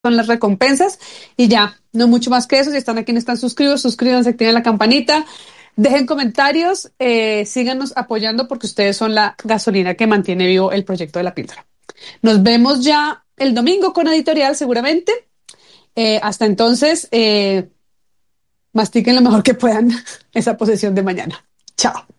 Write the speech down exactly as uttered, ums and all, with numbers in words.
son las recompensas y ya, no mucho más que eso. Si están aquí, no están suscritos, suscríbanse, activen la campanita, dejen comentarios, eh, síganos apoyando porque ustedes son la gasolina que mantiene vivo el proyecto de la píldora. Nos vemos ya el domingo con editorial seguramente. Eh, hasta entonces, eh, mastiquen lo mejor que puedan esa posesión de mañana. Chao.